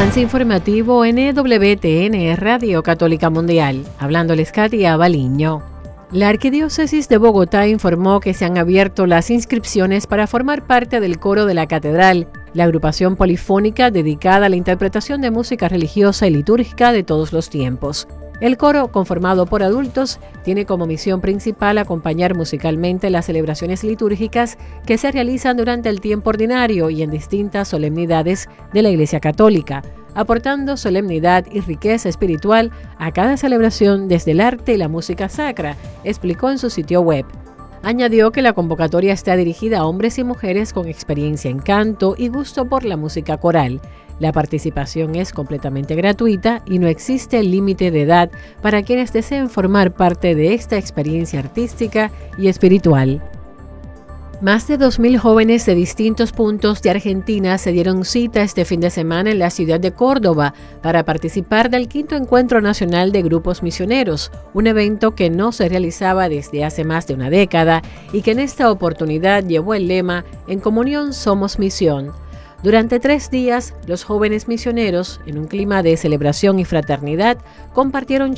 Avance informativo NWTN Radio Católica Mundial. Hablándoles Katia Baliño. La Arquidiócesis de Bogotá informó que se han abierto las inscripciones para formar parte del coro de la Catedral, la agrupación polifónica dedicada a la interpretación de música religiosa y litúrgica de todos los tiempos. El coro, conformado por adultos, tiene como misión principal acompañar musicalmente las celebraciones litúrgicas que se realizan durante el tiempo ordinario y en distintas solemnidades de la Iglesia Católica, aportando solemnidad y riqueza espiritual a cada celebración desde el arte y la música sacra, explicó en su sitio web. Añadió que la convocatoria está dirigida a hombres y mujeres con experiencia en canto y gusto por la música coral. La participación es completamente gratuita y no existe límite de edad para quienes deseen formar parte de esta experiencia artística y espiritual. Más de 2.000 jóvenes de distintos puntos de Argentina se dieron cita este fin de semana en la ciudad de Córdoba para participar del 5º Encuentro Nacional de Grupos Misioneros, un evento que no se realizaba desde hace más de una década y que en esta oportunidad llevó el lema "En comunión somos misión". Durante 3 días, los jóvenes misioneros, en un clima de celebración y fraternidad, compartieron